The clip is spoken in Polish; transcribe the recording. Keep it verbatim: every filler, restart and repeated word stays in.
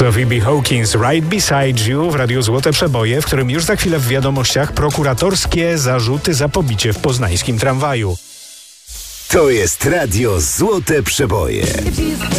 Sophie B. Hawkins, Right Beside You w Radiu Złote Przeboje, w którym już za chwilę w wiadomościach prokuratorskie zarzuty za pobicie w poznańskim tramwaju. To jest Radio Złote Przeboje.